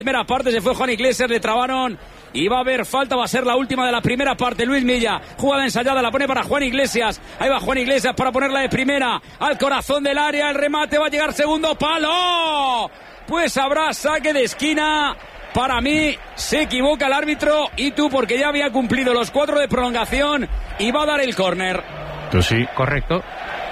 Primera parte, se fue Juan Iglesias, le trabaron y va a haber falta, va a ser la última de la primera parte. Luis Milla, jugada ensayada, la pone para Juan Iglesias, ahí va Juan Iglesias para ponerla de primera, al corazón del área, el remate va a llegar, segundo palo, pues habrá saque de esquina. Para mí se equivoca el árbitro, y tú, porque ya había cumplido los 4 de prolongación y va a dar el córner. Pues sí, correcto.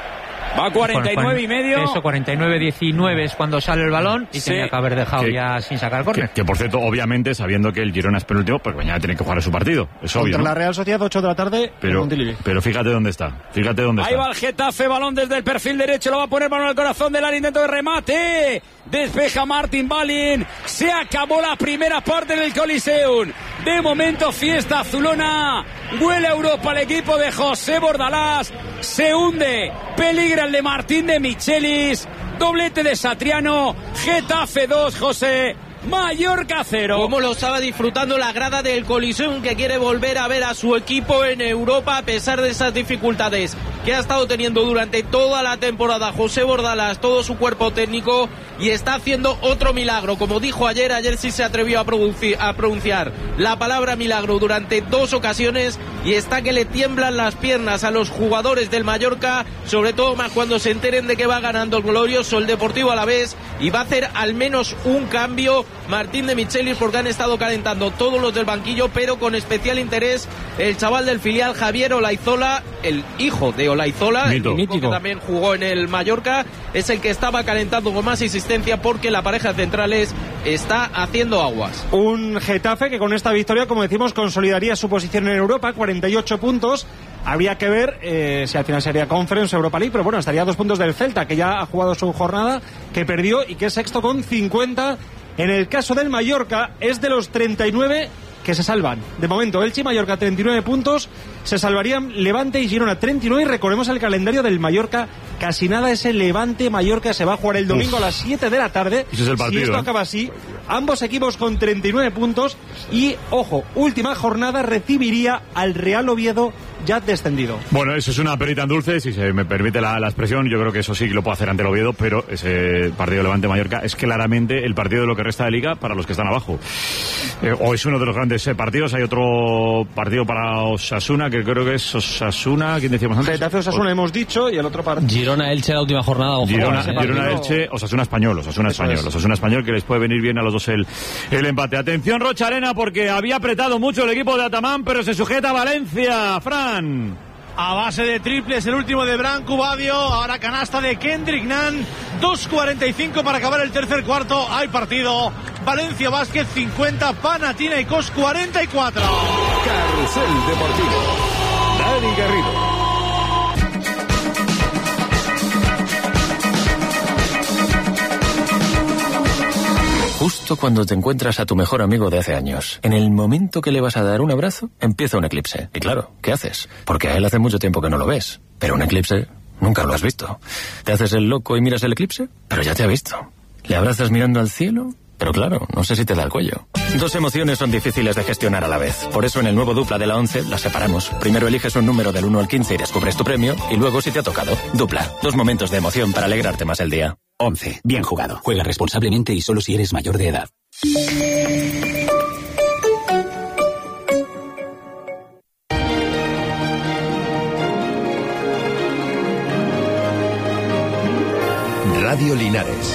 Va a 49 y medio. Eso, 49-19 es cuando sale el balón y tenía que haber dejado ya sin sacar el córner. Que por cierto, obviamente, sabiendo que el Girona es penúltimo, pues mañana tiene que jugar su partido. Es obvio, contra ¿no? la Real Sociedad, 8 de la tarde. Pero fíjate dónde está. Ahí va el Getafe, balón desde el perfil derecho, lo va a poner balón al corazón del área, intento de remate. Despeja Martin Balin. Se acabó la primera parte del Coliseum. De momento, fiesta azulona. Huele a Europa el equipo de José Bordalás. Se hunde. Peligra el de Martín de Michelis. Doblete de Satriano. Getafe 2, José. Mallorca 0. Como lo estaba disfrutando la grada del Coliseum, que quiere volver a ver a su equipo en Europa a pesar de esas dificultades que ha estado teniendo durante toda la temporada José Bordalás, todo su cuerpo técnico, y está haciendo otro milagro. Como dijo ayer sí se atrevió a pronunciar la palabra milagro durante 2 ocasiones, y está que le tiemblan las piernas a los jugadores del Mallorca, sobre todo más cuando se enteren de que va ganando el glorioso el Deportivo Alavés, y va a hacer al menos un cambio Martín de Michelis, porque han estado calentando todos los del banquillo, pero con especial interés el chaval del filial Javier Olaizola, el hijo de Olaizola, Mito. el único que también jugó en el Mallorca, es el que estaba calentando con más insistencia, porque la pareja de centrales está haciendo aguas. Un Getafe que con esta victoria, como decimos, consolidaría su posición en Europa, 48 puntos. Habría que ver si al final sería Conference Europa League, pero bueno, estaría a 2 puntos del Celta, que ya ha jugado su jornada, que perdió y que es sexto con 50. En el caso del Mallorca, es de los 39 que se salvan. De momento, Elche y Mallorca 39 puntos, se salvarían Levante y Girona 39, y recordemos el calendario del Mallorca, casi nada, ese Levante-Mallorca se va a jugar el domingo a las 7 de la tarde. Ese es el partido, si esto acaba así, ambos equipos con 39 puntos, y, ojo, última jornada recibiría al Real Oviedo, ya descendido. Bueno, eso es una perita en dulce, si se me permite la expresión. Yo creo que eso sí que lo puede hacer ante el Oviedo, pero ese partido Levante-Mallorca es claramente el partido de lo que resta de Liga para los que están abajo. O es uno de los grandes partidos. Hay otro partido para Osasuna, que creo que es Osasuna, ¿quién decíamos antes? Getafe Osasuna hemos dicho, y el otro partido Girona-Elche, la última jornada. Girona-Elche, Osasuna Español, Osasuna Español, que les puede venir bien a los dos el empate. Atención, Rocha Arena, porque había apretado mucho el equipo de Atamán, pero se sujeta a Valencia. Fran. A base de triples, el último de Branco Badio, ahora canasta de Kendrick Nunn, 2:45 para acabar el tercer cuarto, hay partido. Valencia Basket 50, Panathinaikos 44. Carrusel Deportivo, Dani Garrido. Justo cuando te encuentras a tu mejor amigo de hace años, en el momento que le vas a dar un abrazo, empieza un eclipse. Y claro, ¿qué haces? Porque a él hace mucho tiempo que no lo ves. Pero un eclipse nunca lo has visto. ¿Te haces el loco y miras el eclipse? Pero ya te ha visto. ¿Le abrazas mirando al cielo? Pero claro, no sé si te da el cuello. 2 emociones son difíciles de gestionar a la vez. Por eso en el nuevo Dupla de la 11 las separamos. Primero eliges un número del 1 al 15 y descubres tu premio. Y luego si te ha tocado. Dupla. 2 momentos de emoción para alegrarte más el día. 11. Bien jugado. Juega responsablemente y solo si eres mayor de edad. Radio Linares.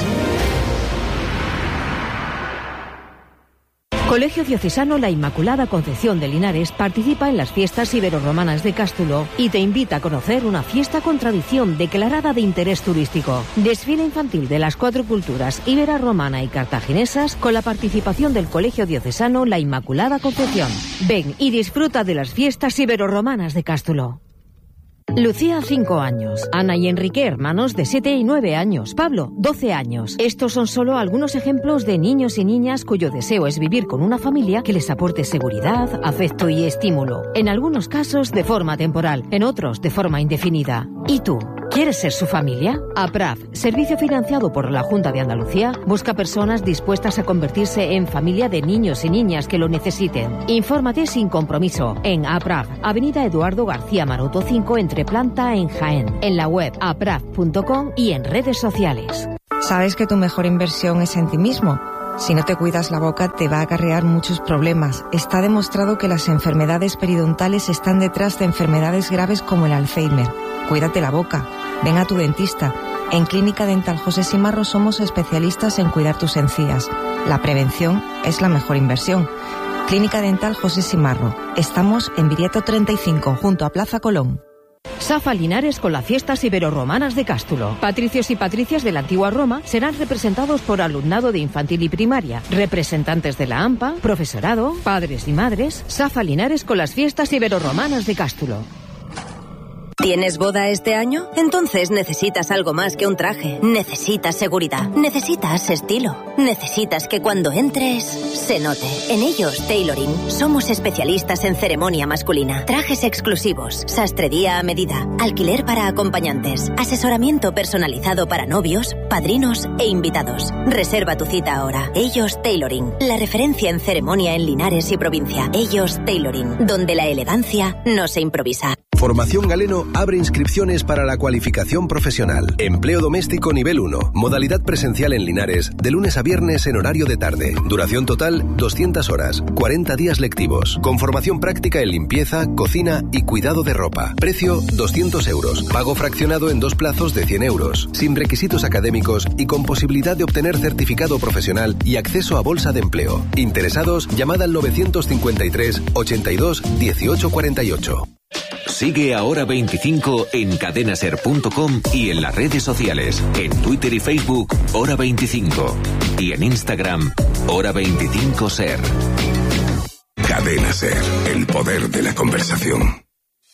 Colegio Diocesano La Inmaculada Concepción de Linares participa en las fiestas ibero-romanas de Cástulo y te invita a conocer una fiesta con tradición declarada de interés turístico. Desfile infantil de las 4 culturas ibero-romana y cartaginesas con la participación del Colegio Diocesano La Inmaculada Concepción. Ven y disfruta de las fiestas ibero-romanas de Cástulo. Lucía, 5 años. Ana y Enrique, hermanos de 7 y 9 años. Pablo, 12 años. Estos son solo algunos ejemplos de niños y niñas cuyo deseo es vivir con una familia que les aporte seguridad, afecto y estímulo. En algunos casos de forma temporal, en otros de forma indefinida. ¿Y tú? ¿Quieres ser su familia? APRAF, servicio financiado por la Junta de Andalucía, busca personas dispuestas a convertirse en familia de niños y niñas que lo necesiten. Infórmate sin compromiso en APRAF, Avenida Eduardo García Maroto 5, entre planta en Jaén, en la web apraf.com y en redes sociales. ¿Sabes que tu mejor inversión es en ti mismo? Si no te cuidas la boca, te va a acarrear muchos problemas. Está demostrado que las enfermedades periodontales están detrás de enfermedades graves como el Alzheimer. Cuídate la boca. Ven a tu dentista. En Clínica Dental José Simarro somos especialistas en cuidar tus encías. La prevención es la mejor inversión. Clínica Dental José Simarro. Estamos en Viriato 35, junto a Plaza Colón. Safa Linares con las fiestas ibero-romanas de Cástulo. Patricios y patricias de la antigua Roma serán representados por alumnado de infantil y primaria, representantes de la AMPA, profesorado, padres y madres. Safa Linares con las fiestas ibero-romanas de Cástulo. ¿Tienes boda este año? Entonces necesitas algo más que un traje. Necesitas seguridad. Necesitas estilo. Necesitas que cuando entres se note. En Ellos Tailoring somos especialistas en ceremonia masculina. Trajes exclusivos, sastrería a medida, alquiler para acompañantes, asesoramiento personalizado para novios, padrinos e invitados. Reserva tu cita ahora. Ellos Tailoring, la referencia en ceremonia en Linares y provincia. Ellos Tailoring, donde la elegancia no se improvisa. Formación Galeno abre inscripciones para la cualificación profesional. Empleo doméstico nivel 1. Modalidad presencial en Linares, de lunes a viernes en horario de tarde. Duración total, 200 horas. 40 días lectivos. Con formación práctica en limpieza, cocina y cuidado de ropa. Precio, 200 euros. Pago fraccionado en 2 plazos de 100 euros. Sin requisitos académicos y con posibilidad de obtener certificado profesional y acceso a bolsa de empleo. Interesados, llamad al 953 82 18 48. Sigue a Hora 25 en cadenaser.com y en las redes sociales, en Twitter y Facebook, Hora 25. Y en Instagram, Hora 25 Ser. Cadena Ser, el poder de la conversación.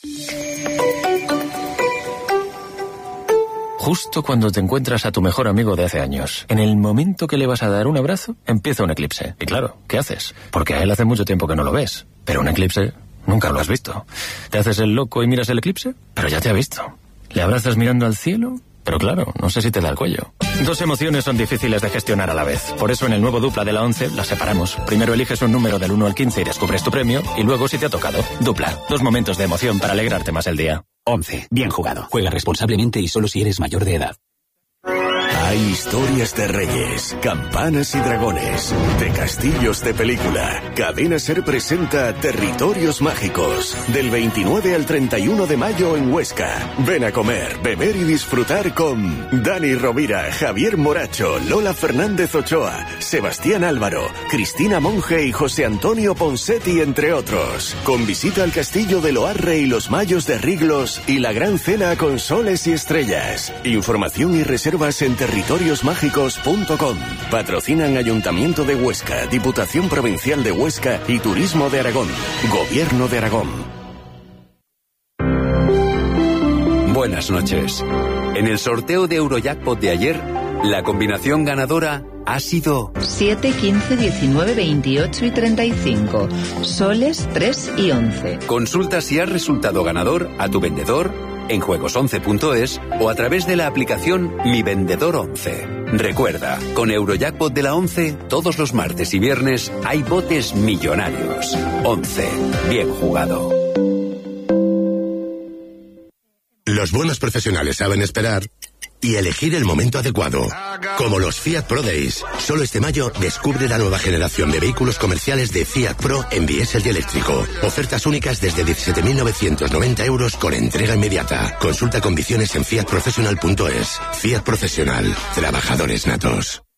Justo cuando te encuentras a tu mejor amigo de hace años, en el momento que le vas a dar un abrazo, empieza un eclipse. Y claro, ¿qué haces? Porque a él hace mucho tiempo que no lo ves. Pero un eclipse... nunca lo has visto. ¿Te haces el loco y miras el eclipse? Pero ya te ha visto. ¿Le abrazas mirando al cielo? Pero claro, no sé si te da el cuello. Dos emociones son difíciles de gestionar a la vez. Por eso en el nuevo Dupla de la 11 las separamos. Primero eliges un número del 1 al 15 y descubres tu premio. Y luego si te ha tocado. Dupla. 2 momentos de emoción para alegrarte más el día. 11. Bien jugado. Juega responsablemente y solo si eres mayor de edad. Hay historias de reyes, campanas y dragones, de castillos de película. Cadena Ser presenta Territorios Mágicos, del 29 al 31 de mayo en Huesca. Ven a comer, beber y disfrutar con Dani Rovira, Javier Moracho, Lola Fernández Ochoa, Sebastián Álvaro, Cristina Monge y José Antonio Ponsetti, entre otros. Con visita al castillo de Loarre y los Mayos de Riglos y la gran cena con soles y estrellas. Información y reservas en territoriosmágicos.com. Patrocinan Ayuntamiento de Huesca, Diputación Provincial de Huesca y Turismo de Aragón. Gobierno de Aragón. Buenas noches. En el sorteo de Eurojackpot de ayer, la combinación ganadora ha sido 7, 15, 19, 28 y 35. Soles 3 y 11. Consulta si has resultado ganador a tu vendedor en juegos11.es o a través de la aplicación Mi Vendedor 11. Recuerda, con Eurojackpot de la 11, todos los martes y viernes hay botes millonarios. 11. Bien jugado. Los buenos profesionales saben esperar y elegir el momento adecuado. Como los Fiat Pro Days. Solo este mayo descubre la nueva generación de vehículos comerciales de Fiat Pro en diésel y eléctrico. Ofertas únicas desde 17.990 euros con entrega inmediata. Consulta condiciones en fiatprofessional.es. Fiat Profesional. Trabajadores natos.